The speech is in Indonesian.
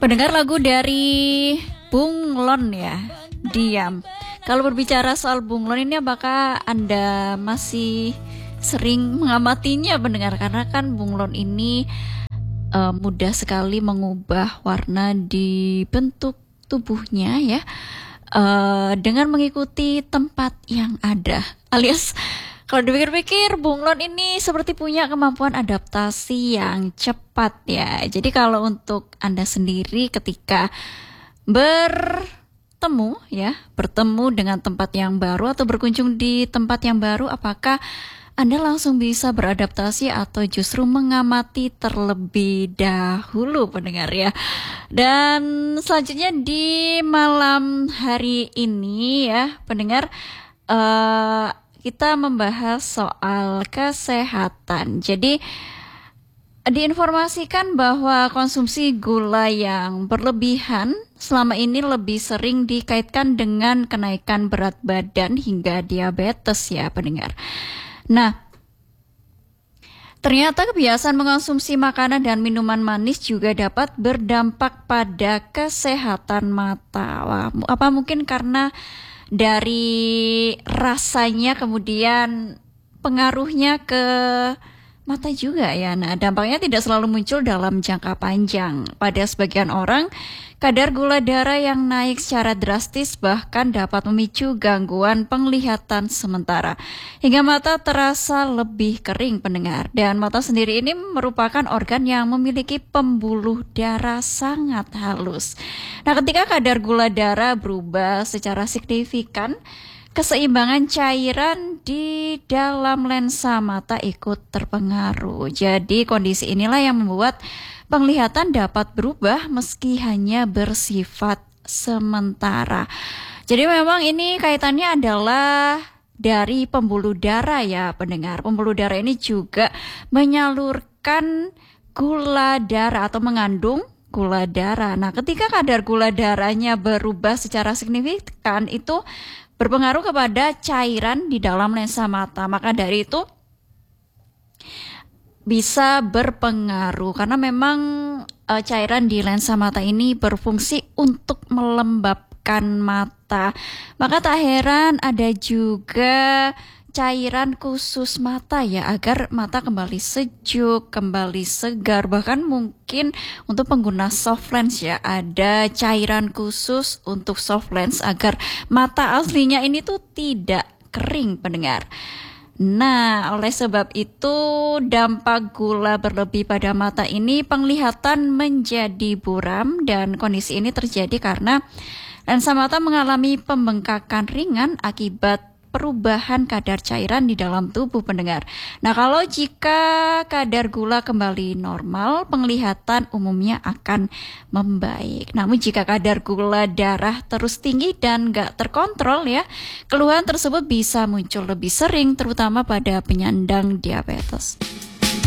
Pendengar lagu dari Bunglon ya, Diam. Kalau berbicara soal Bunglon ini, apakah Anda masih sering mengamatinya pendengar? Karena kan Bunglon ini mudah sekali mengubah warna di bentuk tubuhnya ya, dengan mengikuti tempat yang ada. Alias kalau dipikir-pikir, Bunglon ini seperti punya kemampuan adaptasi yang cepat ya. Jadi kalau untuk Anda sendiri ketika bertemu dengan tempat yang baru atau berkunjung di tempat yang baru, apakah Anda langsung bisa beradaptasi atau justru mengamati terlebih dahulu pendengar ya. Dan selanjutnya di malam hari ini ya pendengar, kita membahas soal kesehatan. Jadi diinformasikan bahwa konsumsi gula yang berlebihan selama ini lebih sering dikaitkan dengan kenaikan berat badan hingga diabetes ya pendengar. Nah, ternyata kebiasaan mengonsumsi makanan dan minuman manis juga dapat berdampak pada kesehatan mata. Wah, apa mungkin karena dari rasanya kemudian pengaruhnya ke mata juga ya. Nah, dampaknya tidak selalu muncul dalam jangka panjang. Pada sebagian orang, kadar gula darah yang naik secara drastis bahkan dapat memicu gangguan penglihatan sementara, hingga mata terasa lebih kering pendengar. Dan mata sendiri ini merupakan organ yang memiliki pembuluh darah sangat halus. Nah, ketika kadar gula darah berubah secara signifikan, keseimbangan cairan di dalam lensa mata ikut terpengaruh. Jadi kondisi inilah yang membuat penglihatan dapat berubah meski hanya bersifat sementara. Jadi memang ini kaitannya adalah dari pembuluh darah ya pendengar. Pembuluh darah ini juga menyalurkan gula darah atau mengandung gula darah. Nah, ketika kadar gula darahnya berubah secara signifikan, itu berpengaruh kepada cairan di dalam lensa mata. Maka dari itu bisa berpengaruh karena memang cairan di lensa mata ini berfungsi untuk melembabkan mata. Maka tak heran ada juga cairan khusus mata ya, agar mata kembali sejuk, kembali segar. Bahkan mungkin untuk pengguna soft lens ya, ada cairan khusus untuk soft lens agar mata aslinya ini tuh tidak kering pendengar. Nah, oleh sebab itu dampak gula berlebih pada mata ini penglihatan menjadi buram, dan kondisi ini terjadi karena lensa mata mengalami pembengkakan ringan akibat perubahan kadar cairan di dalam tubuh pendengar. Nah, kalau jika kadar gula kembali normal, penglihatan umumnya akan membaik. Namun jika kadar gula darah terus tinggi dan gak terkontrol ya, keluhan tersebut bisa muncul lebih sering terutama pada penyandang diabetes.